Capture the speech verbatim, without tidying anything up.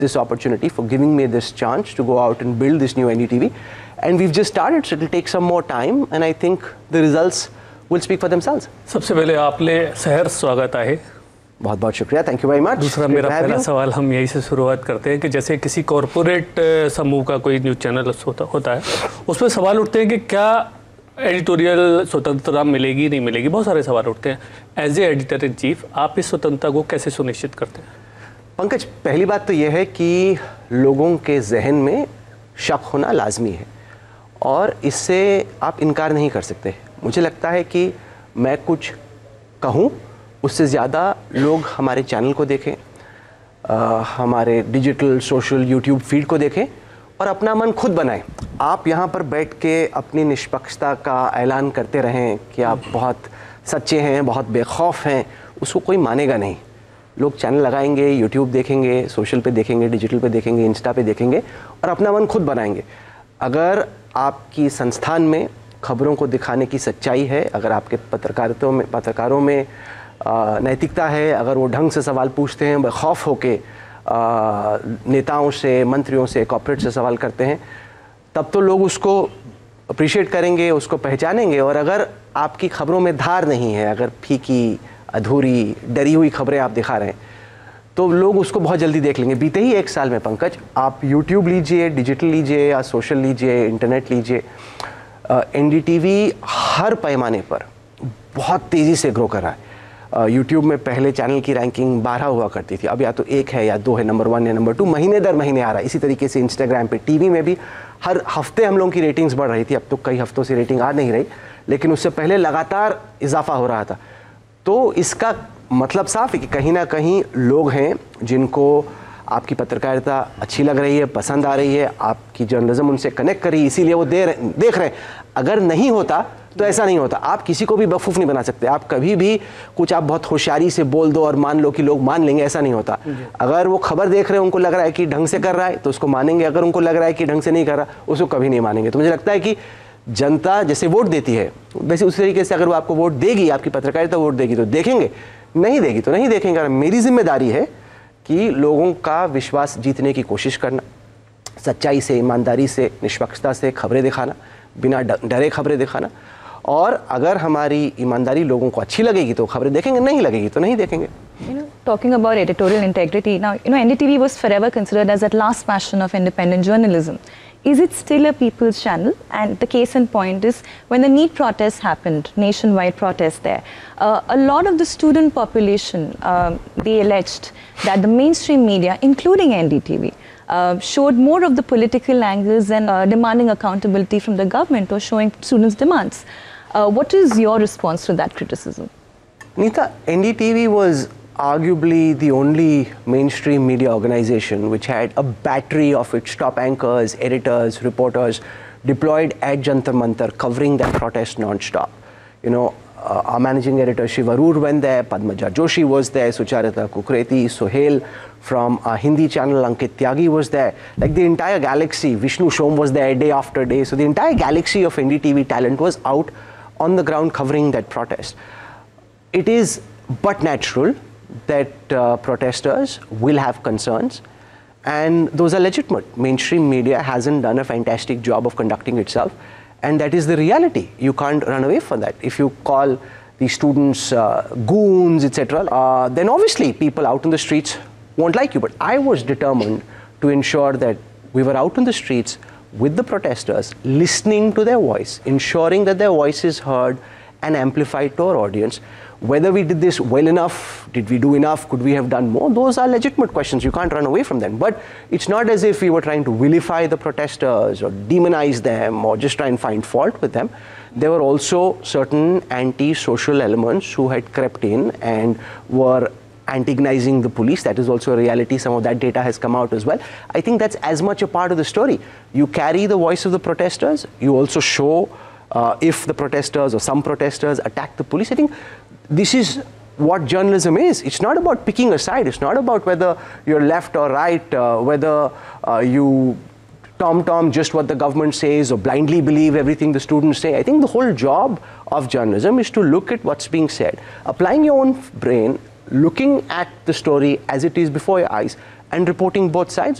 this opportunity, for giving me this chance to go out and build this new N D T V. And we've just started, so it'll take some more time, and I think the results will speak for themselves. सबसे पहले आपले शहर स्वागत आहे. बहुत बहुत शुक्रिया, thank you very much. दूसरा मेरा पहला सवाल हम यही से शुरुआत करते हैं कि जैसे किसी कॉरपोरेट समूह का कोई न्यूज़ चैनल होता होता है, उसमें सवाल उठते हैं कि क्या एडिटोरियल स्वतंत्रता मिलेगी नहीं मिलेगी, बहुत सारे सवाल उठते हैं. As a editor in chief आप इस स्वतंत्रता को कैसे सुनिश्चित करते हैं? पंकज, पहली बात तो यह है कि लोगों के जहन में शक होना लाजमी है और इससे आप इनकार नहीं कर सकते. मुझे लगता है कि मैं कुछ कहूँ उससे ज़्यादा लोग हमारे चैनल को देखें, आ, हमारे डिजिटल सोशल यूट्यूब फीड को देखें और अपना मन खुद बनाएं. आप यहाँ पर बैठ के अपनी निष्पक्षता का ऐलान करते रहें कि आप बहुत सच्चे हैं, बहुत बेखौफ हैं, उसको कोई मानेगा नहीं. लोग चैनल लगाएंगे, यूट्यूब देखेंगे, सोशल पे देखेंगे, डिजिटल पे देखेंगे, इंस्टा पे देखेंगे और अपना मन खुद बनाएंगे. अगर आपकी संस्थान में खबरों को दिखाने की सच्चाई है, अगर आपके पत्रकारिता में पत्रकारों में नैतिकता है, अगर वो ढंग से सवाल पूछते हैं, बेखौफ होके नेताओं से, मंत्रियों से, कॉर्पोरेट से सवाल करते हैं, तब तो लोग उसको अप्रिशिएट करेंगे, उसको पहचानेंगे. और अगर आपकी खबरों में धार नहीं है, अगर फीकी, अधूरी, डरी हुई खबरें आप दिखा रहे हैं, तो लोग उसको बहुत जल्दी देख लेंगे. बीते ही एक साल में पंकज, आप यूट्यूब लीजिए, डिजिटल लीजिए या सोशल लीजिए, इंटरनेट लीजिए, एन डी टी वी हर पैमाने पर बहुत तेज़ी से ग्रो कर रहा है. यूट्यूब uh, में पहले चैनल की रैंकिंग बारह हुआ करती थी, अब या तो एक है या दो है, नंबर वन या नंबर टू, महीने दर महीने आ रहा है. इसी तरीके से इंस्टाग्राम पे, टीवी में भी हर हफ्ते हम लोगों की रेटिंग्स बढ़ रही थी. अब तो कई हफ्तों से रेटिंग आ नहीं रही, लेकिन उससे पहले लगातार इजाफा हो रहा था. तो इसका मतलब साफ है कि कहीं ना कहीं लोग हैं जिनको आपकी पत्रकारिता अच्छी लग रही है, पसंद आ रही है, आपकी जर्नलिज्म उनसे कनेक्ट करी, इसीलिए वो दे रहे देख रहे हैं. अगर नहीं होता तो ऐसा नहीं होता. आप किसी को भी बेवकूफ़ नहीं बना सकते. आप कभी भी कुछ आप बहुत होशियारी से बोल दो और मान लो कि लोग मान लेंगे, ऐसा नहीं होता. अगर वो खबर देख रहे हैं, उनको लग रहा है कि ढंग से कर रहा है तो उसको मानेंगे. अगर उनको लग रहा है कि ढंग से नहीं कर रहा, उसको कभी नहीं मानेंगे. तो मुझे लगता है कि जनता जैसे वोट देती है, वैसे उस तरीके से अगर वो आपको वोट देगी, आपकी पत्रकारिता वोट देगी तो देखेंगे, नहीं देगी तो नहीं देखेंगे. और मेरी जिम्मेदारी है कि लोगों का विश्वास जीतने की कोशिश करना, सच्चाई से, ईमानदारी से, निष्पक्षता से खबरें दिखाना, बिना डरे खबरें दिखाना. और अगर हमारी ईमानदारी लोगों को अच्छी लगेगी तो खबरें देखेंगे, नहीं लगेगी तो नहीं देखेंगे. You know, talking about editorial integrity, now, you know, N D T V was forever considered as that last bastion of independent journalism. Is it still a people's channel? And the case in point is when the NEET protests happened, nationwide protests there, uh, a lot of the student population, uh, they alleged that the mainstream media, including N D T V, uh, showed more of the political angles and uh, demanding accountability from the government or showing students' demands. Uh, what is your response to that criticism? Neeta, N D T V was arguably the only mainstream media organization which had a battery of its top anchors, editors, reporters deployed at Jantar Mantar covering that protest non-stop. You know, uh, our managing editor Shiv Arur went there, Padmaja Joshi was there, Sucharita Kukreti, Sohail from our Hindi channel, Ankit Tyagi was there. Like the entire galaxy, Vishnu Shom was there day after day. So the entire galaxy of N D T V talent was out on the ground covering that protest. It is but natural that uh, protesters will have concerns, and those are legitimate. Mainstream media hasn't done a fantastic job of conducting itself, and that is the reality. You can't run away from that. If you call the students uh, goons, et cetera, uh, then obviously people out in the streets won't like you. But I was determined to ensure that we were out on the streets with the protesters, listening to their voice, ensuring that their voice is heard and amplified to our audience. Whether we did this well enough, did we do enough, could we have done more, those are legitimate questions. You can't run away from them. But it's not as if we were trying to vilify the protesters or demonize them or just try and find fault with them. There were also certain anti-social elements who had crept in and were antagonizing the police. That is also a reality. Some of that data has come out as well. I think that's as much a part of the story. You carry the voice of the protesters. You also show uh, if the protesters or some protesters attack the police. I think this is what journalism is. It's not about picking a side. It's not about whether you're left or right, uh, whether uh, you tom-tom just what the government says or blindly believe everything the students say. I think the whole job of journalism is to look at what's being said, applying your own brain, looking at the story as it is before your eyes, and reporting both sides.